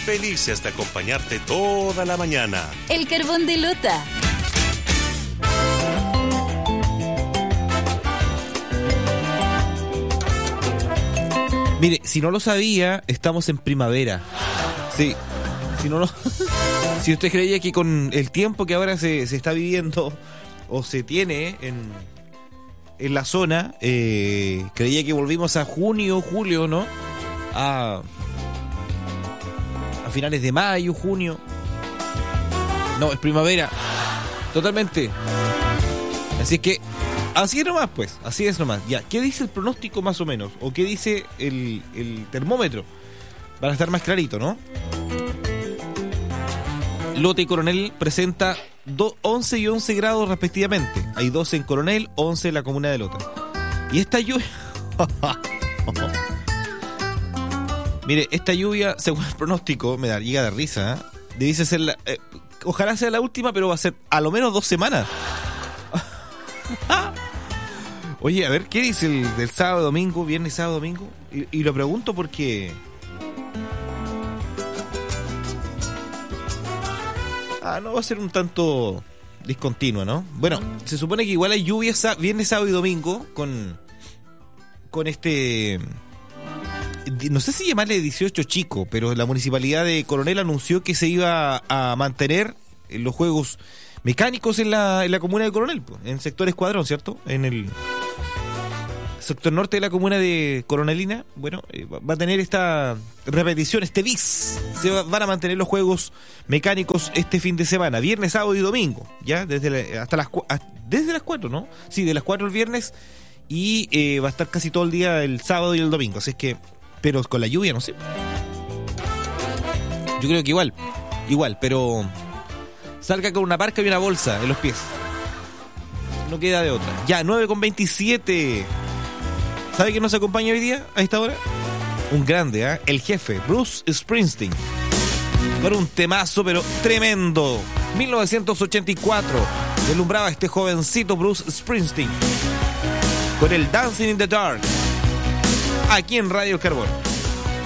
felices de acompañarte toda la mañana. El Carbón de Lota. Mire, si no lo sabía, estamos en primavera. Sí, si usted creía que con el tiempo que ahora se está viviendo o se tiene en la zona, creía que volvimos a junio, julio, ¿no? A finales de mayo, junio. No, es primavera. Totalmente. Así es que, así es nomás, pues. Así es nomás. Ya, ¿qué dice el pronóstico más o menos? ¿O qué dice el termómetro? Para estar más clarito, ¿no? Lota y Coronel presenta 11 y 11 grados respectivamente. Hay 12 en Coronel, 11 en la comuna de Lota. Y esta lluvia... Mire, esta lluvia, según el pronóstico, llega de risa, ¿eh? Dice ser ojalá sea la última, pero va a ser a lo menos 2 semanas. Oye, a ver, ¿qué dice el del sábado, domingo, viernes, sábado, domingo? Y lo pregunto porque... no va a ser un tanto discontinuo, ¿no? Bueno, se supone que igual hay lluvias viernes, sábado y domingo con este... No sé si llamarle 18 chico, pero la municipalidad de Coronel anunció que se iba a mantener los juegos mecánicos en la comuna de Coronel, en el sector Escuadrón, ¿cierto? En el sector norte de la comuna de Coronelina, bueno, va a tener esta repetición, este bis. Van a mantener los juegos mecánicos este fin de semana, viernes, sábado y domingo, ya desde las 4, ¿no? Sí, de las 4 el viernes y va a estar casi todo el día el sábado y el domingo, así es que, pero con la lluvia, no sé. Yo creo que igual, pero salga con una parca y una bolsa en los pies. No queda de otra. Ya, 9:27. ¿Sabe quién nos acompaña hoy día a esta hora? Un grande, ¿eh? El jefe, Bruce Springsteen. Con un temazo, pero tremendo. 1984. Deslumbraba este jovencito Bruce Springsteen con el Dancing in the Dark. Aquí en Radio Carbón.